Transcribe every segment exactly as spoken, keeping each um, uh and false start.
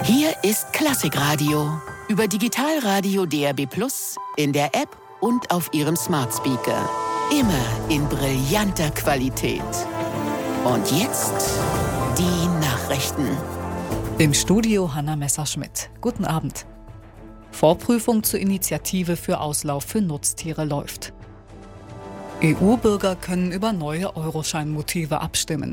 Hier ist Klassikradio. Über Digitalradio D A B plus, in der App und auf Ihrem Smart Speaker. Immer in brillanter Qualität. Und jetzt die Nachrichten. Im Studio Hanna Messerschmidt. Guten Abend. Vorprüfung zur Initiative für Auslauf für Nutztiere läuft. E U-Bürger können über neue Euroschein-Motive abstimmen.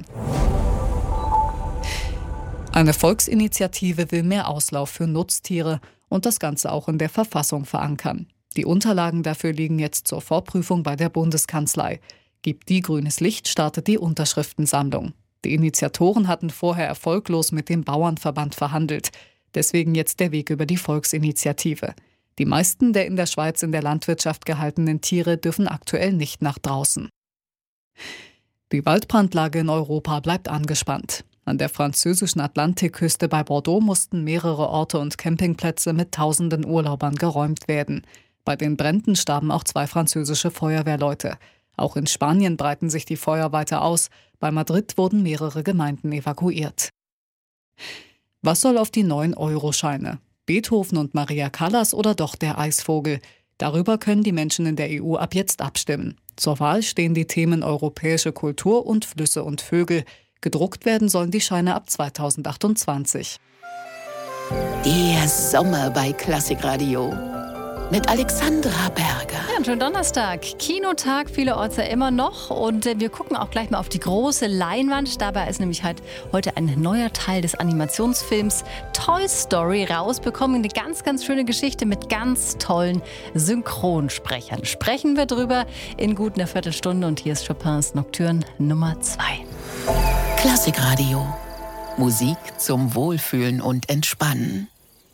Eine Volksinitiative will mehr Auslauf für Nutztiere und das Ganze auch in der Verfassung verankern. Die Unterlagen dafür liegen jetzt zur Vorprüfung bei der Bundeskanzlei. Gibt die grünes Licht, startet die Unterschriftensammlung. Die Initiatoren hatten vorher erfolglos mit dem Bauernverband verhandelt. Deswegen jetzt der Weg über die Volksinitiative. Die meisten der in der Schweiz in der Landwirtschaft gehaltenen Tiere dürfen aktuell nicht nach draußen. Die Waldbrandlage in Europa bleibt angespannt. An der französischen Atlantikküste bei Bordeaux mussten mehrere Orte und Campingplätze mit tausenden Urlaubern geräumt werden. Bei den Bränden starben auch zwei französische Feuerwehrleute. Auch in Spanien breiten sich die Feuer weiter aus. Bei Madrid wurden mehrere Gemeinden evakuiert. Was soll auf die neuen Euroscheine? Beethoven und Maria Callas oder doch der Eisvogel? Darüber können die Menschen in der E U ab jetzt abstimmen. Zur Wahl stehen die Themen europäische Kultur und Flüsse und Vögel. Gedruckt werden sollen die Scheine ab zweitausendachtundzwanzig. Der Sommer bei Klassikradio. Mit Alexandra Berger. Ja, einen schönen Donnerstag. Kinotag vielerorts ja immer noch. Und äh, wir gucken auch gleich mal auf die große Leinwand. Dabei ist nämlich halt heute ein neuer Teil des Animationsfilms Toy Story rausbekommen. Eine ganz, ganz schöne Geschichte mit ganz tollen Synchronsprechern. Sprechen wir drüber in gut einer Viertelstunde. Und hier ist Chopins Nocturne Nummer zwei. Klassikradio. Musik zum Wohlfühlen und Entspannen.